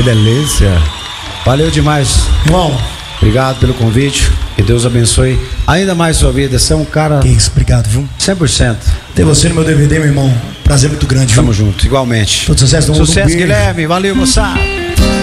delícia. Valeu demais. Irmão, obrigado pelo convite. Que Deus abençoe ainda mais sua vida. Você é um cara... Que isso, obrigado, viu? 100%. Ter você no meu DVD, meu irmão. Prazer muito grande, viu? Tamo junto, igualmente. Todo sucesso do mundo. Sucesso, Guilherme. Valeu, moçada.